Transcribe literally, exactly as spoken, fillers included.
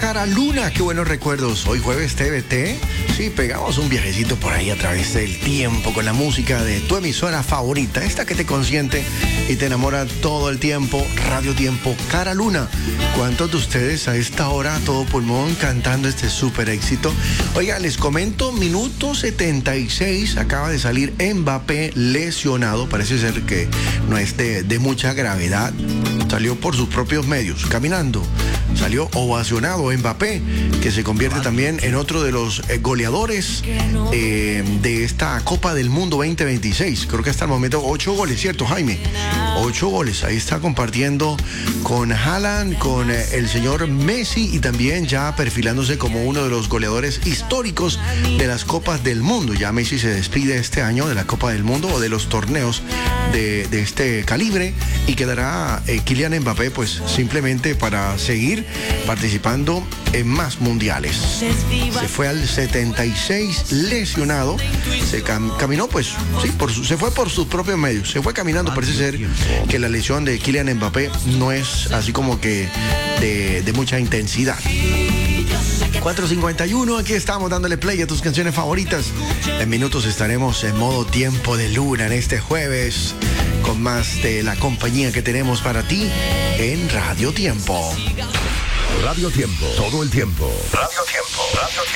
Cara Luna, qué buenos recuerdos. Hoy jueves T V T. Sí, pegamos un viajecito por ahí a través del tiempo con la música de tu emisora favorita, esta que te consiente y te enamora todo el tiempo. Radio Tiempo, Cara Luna. ¿Cuántos de ustedes a esta hora a todo pulmón cantando este súper éxito? Oiga, les comento, minuto setenta y seis, acaba de salir Mbappé lesionado. Parece ser que no es de, de mucha gravedad. Salió por sus propios medios, caminando. Salió ovacionado Mbappé, que se convierte también en otro de los eh, goleadores eh, de esta Copa del Mundo veinte veintiséis. Creo que hasta el momento ocho goles, ¿cierto, Jaime? Ocho goles. Ahí está compartiendo con Haaland, con eh, el señor Messi y también ya perfilándose como uno de los goleadores históricos de las Copas del Mundo. Ya Messi se despide este año de la Copa del Mundo o de los torneos de, de este calibre y quedará eh, Kylian Mbappé pues simplemente para seguir participando en más mundiales. Se fue al setenta y seis lesionado, se cam caminó pues, sí, por su, se fue por sus propios medios, se fue caminando. Parece ser que la lesión de Kylian Mbappé no es así como que de, de mucha intensidad. cuatro cincuenta y uno, aquí estamos dándole play a tus canciones favoritas. En minutos estaremos en modo Tiempo de Luna en este jueves con más de la compañía que tenemos para ti en Radio Tiempo. Radio Tiempo, todo el tiempo. Radio Tiempo, Radio Tiempo.